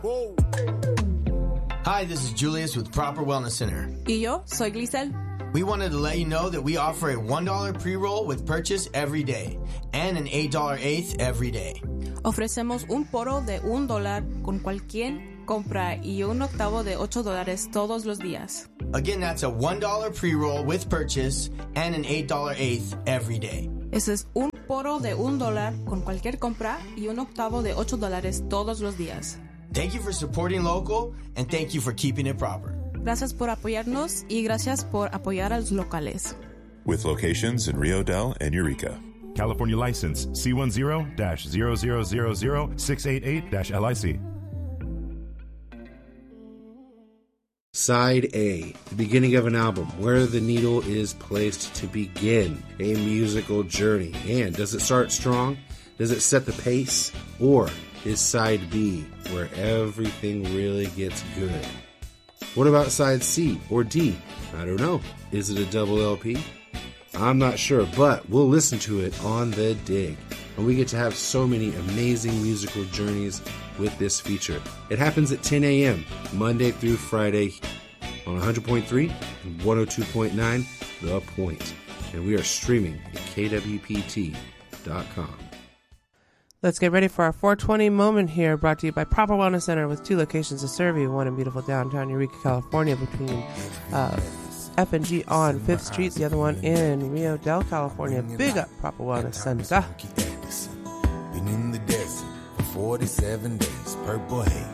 Whoa. Hi, this is Julius with Proper Wellness Center. Y yo soy Glisel. We wanted to let you know that we offer a $1 pre-roll with purchase every day and an $8 eighth every day. Ofrecemos un poro de $1 con cualquier compra y un octavo de $8 todos los días. Again, that's a $1 pre-roll with purchase and an $8 eighth every day. Ese es un poro de $1 con cualquier compra y un octavo de $8 todos los días. Thank you for supporting local and thank you for keeping it proper. Gracias por apoyarnos y gracias por apoyar a los locales. With locations in Rio Dell and Eureka. California license C10-0000688-LIC. Side A, the beginning of an album, where the needle is placed to begin a musical journey. And does it start strong? Does it set the pace? Or is Side B, where everything really gets good? What about Side C or D? I don't know. Is it a double LP? I'm not sure, but we'll listen to it on The Dig. And we get to have so many amazing musical journeys with this feature. It happens at 10 a.m. Monday through Friday on 100.3 and 102.9 The Point. And we are streaming at kwpt.com. Let's get ready for our 420 moment here, brought to you by Proper Wellness Center with 2 locations to serve you. One in beautiful downtown Eureka, California, between F&G on 5th Street. The other one in Rio Dell, California. Big up Proper Wellness Center. Been in the desert for 47 days, purple haze.